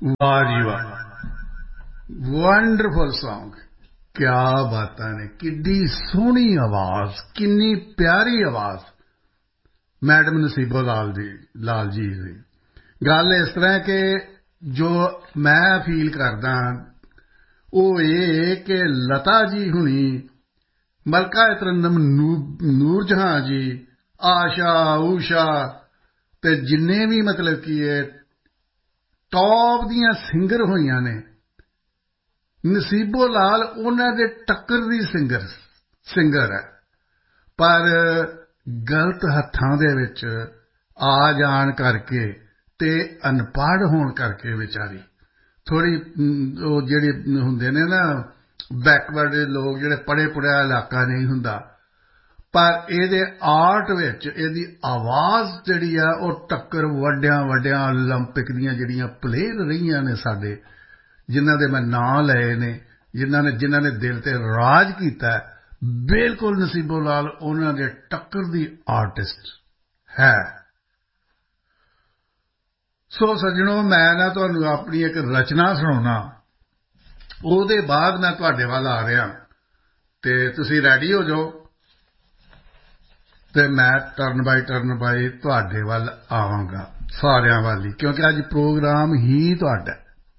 वाह जी वाह, wonderful song. क्या बातां ने, किड्डी सोहनी आवाज, किन्नी प्यारी आवाज मैडम नसीबो लाल जी ਦੀ। ਗੱਲ ਇਸ ਤਰ੍ਹਾਂ ਕਿ ਜੋ ਮੈਂ ਫੀਲ ਕਰਦਾ ਉਹ ਇਹ ਕਿ ਲਤਾ ਜੀ ਹੁਣੀ, ਮਲਕਾ ਤਰੰਨਮ, ਨੂਰ ਜਹਾਂ ਜੀ, ਆਸ਼ਾ ਊਸ਼ਾ ਤੇ ਜਿੰਨੇ ਵੀ ਮਤਲਬ ਕੀ ਇਹ ਟੌਪ ਦੀਆਂ ਸਿੰਗਰ ਹੋਈਆਂ ਨੇ, ਨਸੀਬੋ ਲਾਲ ਉਹਨਾਂ ਦੇ ਟੱਕਰ ਦੀ ਸਿੰਗਰ ਹੈ। ਪਰ ਗਲਤ ਹੱਥਾਂ ਦੇ ਵਿੱਚ ਆ ਜਾਣ ਕਰਕੇ ਤੇ ਅਨਪੜ੍ਹ ਹੋਣ ਕਰਕੇ ਵਿਚਾਰੀ ਥੋੜ੍ਹੀ ਉਹ ਜਿਹੜੇ ਹੁੰਦੇ ਨੇ ਨਾ ਬੈਕਵਰਡ ਲੋਕ, ਜਿਹੜੇ ਪੜ੍ਹੇ ਪੁੜ੍ਹਿਆ ਇਲਾਕਾ ਨਹੀਂ ਹੁੰਦਾ, ਪਰ ਇਹਦੇ ਆਰਟ ਵਿੱਚ ਇਹਦੀ ਆਵਾਜ਼ ਜਿਹੜੀ ਆ ਉਹ ਟੱਕਰ ਵੱਡਿਆਂ ਓਲੰਪਿਕ ਦੀਆਂ ਜਿਹੜੀਆਂ ਪਲੇਅਰ ਰਹੀਆਂ ਨੇ ਸਾਡੇ, ਜਿਨ੍ਹਾਂ ਦੇ ਮੈਂ ਨਾਂ ਲਏ ਨੇ, ਜਿਨ੍ਹਾਂ ਨੇ ਦਿਲ ਤੇ ਰਾਜ ਕੀਤਾ, ਬਿਲਕੁਲ ਨਸੀਬੋ ਲਾਲ ਉਹਨਾਂ ਦੇ ਟੱਕਰ ਦੀ ਆਰਟਿਸਟ ਹੈ। ਸੋ ਸੱਜਣੋ, ਮੈਂ ਨਾ ਤੁਹਾਨੂੰ ਆਪਣੀ ਇੱਕ ਰਚਨਾ ਸੁਣਾਉਣਾ, ਉਹਦੇ ਬਾਅਦ ਮੈਂ ਤੁਹਾਡੇ ਵੱਲ ਆ ਰਿਹਾ ਤੇ ਤੁਸੀਂ ਰੈਡੀ ਹੋ ਜਾਓ ਤੇ ਮੈਂ ਟਰਨ ਬਾਈ ਤੁਹਾਡੇ ਵੱਲ ਆਵਾਂਗਾ, ਸਾਰਿਆਂ ਵੱਲ ਹੀ, ਕਿਉਂਕਿ ਅੱਜ ਪ੍ਰੋਗਰਾਮ ਹੀ ਤੁਹਾਡਾ।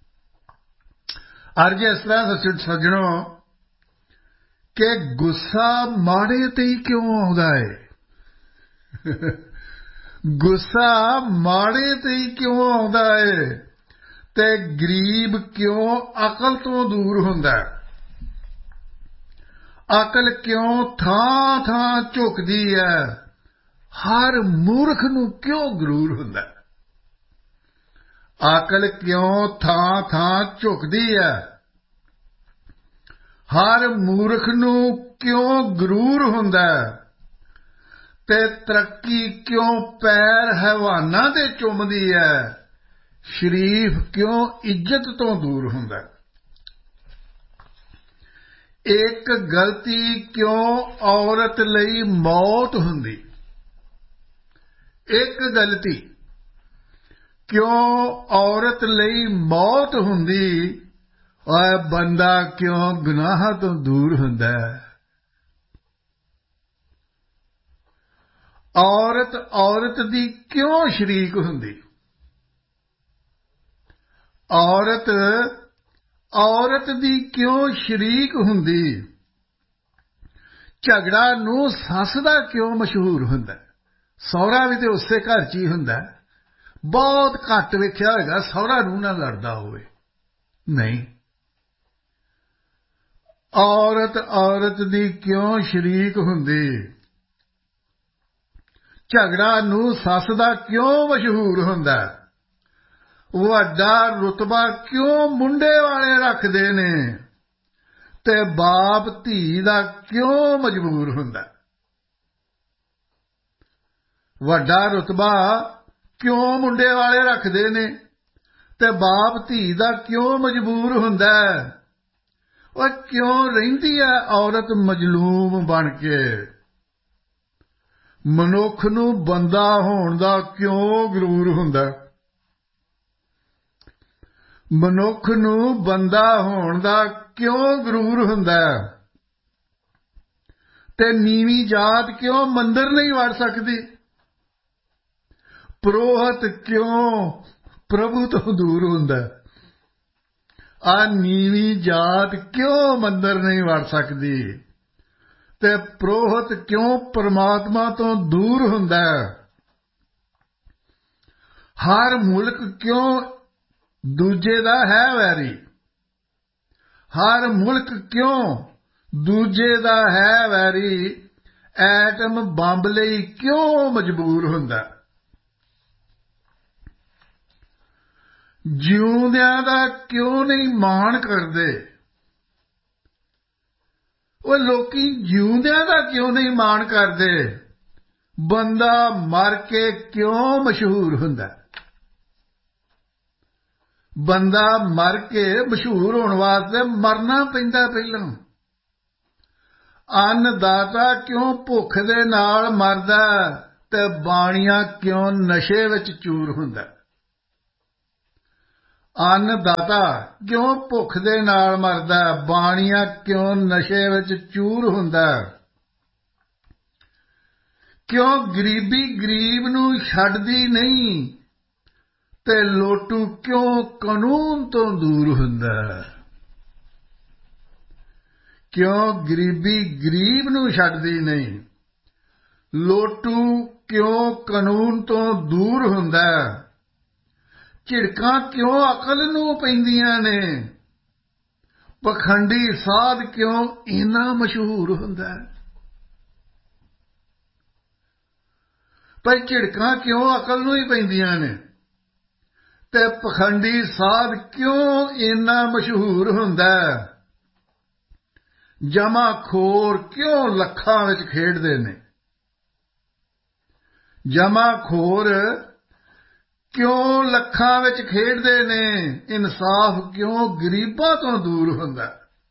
ਅੱਜ ਇਸ ਤਰ੍ਹਾਂ ਸੱਜਣੋ ਕਿ ਗੁੱਸਾ ਮਾੜੇ ਤੇ ਹੀ ਕਿਉਂ ਆਉਂਦਾ ਹੈ? ਗੁੱਸਾ ਮਾੜੇ ਤੇ ਹੀ ਕਿਉਂ ਆਉਂਦਾ ਹੈ ਤੇ ਗਰੀਬ ਕਿਉਂ ਅਕਲ ਤੋਂ ਦੂਰ ਹੁੰਦਾ ਹੈ? ਅਕਲ ਕਿਉਂ ਥਾਂ ਝੁਕਦੀ ਹੈ? ਹਰ ਮੂਰਖ ਨੂੰ ਕਿਉਂ ਗਰੂਰ ਹੁੰਦਾ ਹੈ? ਅਕਲ ਕਿਉਂ ਥਾਂ ਝੁਕਦੀ ਹੈ? ਹਰ ਮੂਰਖ ਨੂੰ ਕਿਉਂ ਗਰੂਰ ਹੁੰਦਾ ਹੈ? ਤੇ ਤਰੱਕੀ ਕਿਉਂ ਪੈਰ ਹੈਵਾਨਾਂ ਦੇ ਚੁੰਮਦੀ ਹੈ? ਸ਼ਰੀਫ ਕਿਉਂ ਇੱਜ਼ਤ ਤੋਂ ਦੂਰ ਹੁੰਦਾ ਹੈ? ਇੱਕ ਗਲਤੀ ਕਿਉਂ ਔਰਤ ਲਈ ਮੌਤ ਹੁੰਦੀ? ਇੱਕ ਗਲਤੀ ਕਿਉਂ ਔਰਤ ਲਈ ਮੌਤ ਹੁੰਦੀ? ਔਰ ਬੰਦਾ ਕਿਉਂ ਗੁਨਾਹਾਂ ਤੋਂ ਦੂਰ ਹੁੰਦਾ ਹੈ? ਔਰਤ ਦੀ ਕਿਉਂ ਸ਼ਰੀਕ ਹੁੰਦੀ? ਔਰਤ ਦੀ ਕਿਉਂ ਸ਼ਰੀਕ ਹੁੰਦੀ? ਝਗੜਾ ਨੂੰ ਸੱਸ ਦਾ ਕਿਉਂ ਮਸ਼ਹੂਰ ਹੁੰਦਾ? ਸਹੁਰਾ ਵੀ ਤੇ ਉਸੇ ਘਰ 'ਚ ਹੀ ਹੁੰਦਾ। ਬਹੁਤ ਘੱਟ ਵੇਖਿਆ ਹੋਵੇਗਾ ਸਹੁਰਾ ਨੂੰ ਨਾ ਲੜਦਾ ਹੋਵੇ। ਨਹੀਂ, ਔਰਤ ਦੀ ਕਿਉਂ ਸ਼ਰੀਕ ਹੁੰਦੀ? ਝਗੜਾ ਨੂੰ ਸੱਸ ਦਾ ਕਿਉਂ ਮਸ਼ਹੂਰ ਹੁੰਦਾ? ਵੱਡਾ ਰੁਤਬਾ ਕਿਉਂ ਮੁੰਡੇ ਵਾਲੇ ਰੱਖਦੇ ਨੇ ਤੇ ਬਾਪ ਧੀ ਦਾ ਕਿਉਂ ਮਜਬੂਰ ਹੁੰਦਾ? ਵੱਡਾ ਰੁਤਬਾ ਕਿਉਂ ਮੁੰਡੇ ਵਾਲੇ ਰੱਖਦੇ ਨੇ ਤੇ ਬਾਪ ਧੀ ਦਾ ਕਿਉਂ ਮਜਬੂਰ ਹੁੰਦਾ? ਉਹ ਕਿਉਂ ਰਹਿੰਦੀ ਹੈ ਔਰਤ ਮਜਲੂਮ ਬਣ ਕੇ? ਮਨੁੱਖ ਨੂੰ ਬੰਦਾ ਹੋਣ ਦਾ ਕਿਉਂ ਗਰੂਰ ਹੁੰਦਾ? ਮਨੁੱਖ ਨੂੰ ਬੰਦਾ ਹੋਣ ਦਾ ਕਿਉਂ ਗਰੂਰ ਹੁੰਦਾ? ਤੇ ਨੀਵੀਂ ਜਾਤ ਕਿਉਂ ਮੰਦਰ ਨਹੀਂ ਵੜ ਸਕਦੀ? ਪ੍ਰੋਹਤ ਕਿਉਂ ਪ੍ਰਭੂ ਤੋਂ ਦੂਰ ਹੁੰਦਾ? ਆ ਨੀਵੀਂ ਜਾਤ ਕਿਉਂ ਮੰਦਰ ਨਹੀਂ ਵੜ ਸਕਦੀ ਤੇ ਪ੍ਰੋਹਤ ਕਿਉਂ ਪਰਮਾਤਮਾ ਤੋਂ ਦੂਰ ਹੁੰਦਾ? ਹਰ ਮੁਲਕ ਕਿਉਂ ਦੂਜੇ ਦਾ ਹੈ ਵੈਰੀ? ਹਰ ਮੁਲਕ ਕਿਉਂ ਦੂਜੇ ਦਾ ਹੈ ਵੈਰੀ? ਐਟਮ ਬੰਬ ਲਈ ਕਿਉਂ ਮਜਬੂਰ ਹੁੰਦਾ? ਜਿਉਂਦਿਆਂ ਦਾ ਕਿਉਂ ਨਹੀਂ ਮਾਣ ਕਰਦੇ? ਉਹ ਲੋਕੀ ਜਿਉਂਦਿਆਂ ਦਾ ਕਿਉਂ ਨਹੀਂ ਮਾਣ ਕਰਦੇ? ਬੰਦਾ ਮਰ ਕੇ ਕਿਉਂ ਮਸ਼ਹੂਰ ਹੁੰਦਾ? ਬੰਦਾ ਮਰ ਕੇ ਮਸ਼ਹੂਰ ਹੋਣ ਵਾਸਤੇ ਮਰਨਾ ਪੈਂਦਾ ਪਹਿਲਾਂ। ਅੰਨਦਾਤਾ ਕਿਉਂ ਭੁੱਖ ਦੇ ਨਾਲ ਮਰਦਾ ਤੇ ਬਾਣੀਆ ਕਿਉਂ ਨਸ਼ੇ ਵਿੱਚ ਚੂਰ ਹੁੰਦਾ? ਅੰਨਦਾਤਾ ਕਿਉਂ ਭੁੱਖ ਦੇ ਨਾਲ ਮਰਦਾ ਹੈ, ਬਾਣੀਆ ਕਿਉਂ ਨਸ਼ੇ ਵਿੱਚ ਚੂਰ ਹੁੰਦਾ ਹੈ, ਕਿਉਂ ਗਰੀਬੀ ਗਰੀਬ ਨੂੰ ਛੱਡਦੀ ਨਹੀਂ ਤੇ ਲੋਟੂ ਕਿਉਂ ਕਾਨੂੰਨ ਤੋਂ ਦੂਰ ਹੁੰਦਾ ਹੈ, ਕਿਉਂ ਗਰੀਬੀ ਗਰੀਬ ਨੂੰ ਛੱਡਦੀ ਨਹੀਂ, ਲੋਟੂ ਕਿਉਂ ਕਾਨੂੰਨ ਤੋਂ ਦੂਰ ਹੁੰਦਾ ਹੈ, ਝਿੜਕਾਂ ਕਿਉਂ ਅਕਲ ਨੂੰ ਪੈਂਦੀਆਂ ਨੇ, ਪਖੰਡੀ ਸਾਧ ਕਿਉਂ ਇੰਨਾ ਮਸ਼ਹੂਰ ਹੁੰਦਾ ਹੈ। ਪਰ ਝਿੜਕਾਂ ਕਿਉਂ ਅਕਲ ਨੂੰ ਹੀ ਪੈਂਦੀਆਂ ਨੇ ਤੇ ਪਖੰਡੀ ਸਾਧ ਕਿਉਂ ਇੰਨਾ ਮਸ਼ਹੂਰ ਹੁੰਦਾ ਹੈ, ਜਮਾਖੋਰ ਕਿਉਂ ਲੱਖਾਂ ਵਿੱਚ ਖੇਡਦੇ ਨੇ, ਜਮਾਖੋਰ ਕਿਉਂ ਲੱਖਾਂ ਵਿੱਚ ਖੇਡਦੇ ਨੇ, ਇਨਸਾਫ ਕਿਉਂ ਗਰੀਬਾਂ ਤੋਂ ਦੂਰ ਹੁੰਦਾ।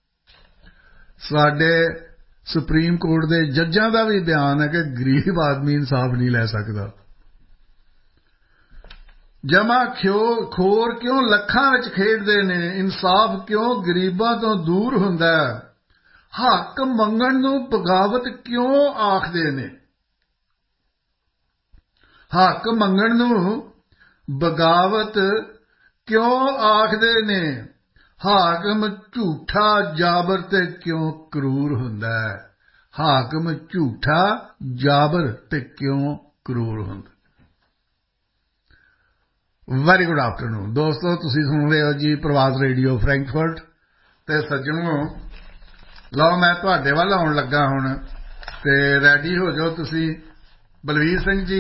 ਸਾਡੇ ਸੁਪਰੀਮ ਕੋਰਟ ਦੇ ਜੱਜਾਂ ਦਾ ਵੀ ਬਿਆਨ ਹੈ ਕਿ ਗਰੀਬ ਆਦਮੀ ਇਨਸਾਫ ਨਹੀਂ ਲੈ ਸਕਦਾ। ਜਮਾਖੋਰ ਕਿਉਂ ਲੱਖਾਂ ਵਿੱਚ ਖੇਡਦੇ ਨੇ, ਇਨਸਾਫ ਕਿਉਂ ਗਰੀਬਾਂ ਤੋਂ ਦੂਰ ਹੁੰਦਾ। ਹੱਕ ਮੰਗਣ ਨੂੰ ਬਗਾਵਤ ਕਿਉਂ ਆਖਦੇ ਨੇ, ਹੱਕ ਮੰਗਣ ਨੂੰ ਬਗਾਵਤ ਕਿਉਂ ਆਖਦੇ ਨੇ, ਹਾਕਮ ਝੂਠਾ ਜਾਬਰ ਤੇ ਕਿਉਂ ਕਰੂਰ ਹੁੰਦਾ ਹੈ, ਹਾਕਮ ਝੂਠਾ ਜਾਬਰ ਤੇ ਕਿਉਂ ਕਰੂਰ ਹੁੰਦਾ। ਵੈਰੀ ਗੁੱਡ ਆਫਟਰਨੂਨ ਦੋਸਤੋ, ਤੁਸੀਂ ਸੁਣ ਰਹੇ ਹੋ ਜੀ ਪ੍ਰਵਾਸ ਰੇਡੀਓ ਫਰੈਂਕਫਰਟ। ਤੇ ਸੱਜਣੋ, ਲਓ ਮੈਂ ਤੁਹਾਡੇ ਵੱਲ ਆਉਣ ਲੱਗਾ ਹੁਣ, ਤੇ ਰੈਡੀ ਹੋ ਜਾਓ ਤੁਸੀਂ। ਬਲਵੀਰ ਸਿੰਘ ਜੀ